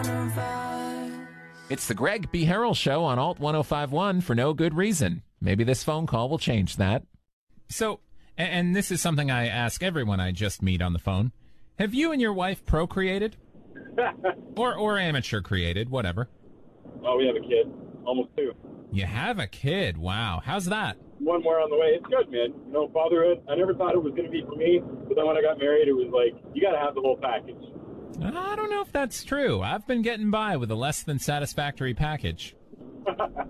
It's the Greg B. Harrell Show on Alt 1051 for no good reason. Maybe this phone call will change that. So, and this is something I ask everyone I just meet on the phone. Have you and your wife procreated? or amateur created, whatever. Oh, we have a kid. Almost 2. You have a kid. Wow. How's that? One more on the way. It's good, man. You know, fatherhood, I never thought it was going to be for me. But then when I got married, it was like, you got to have the whole package. I don't know if that's true. I've been getting by with a less than satisfactory package.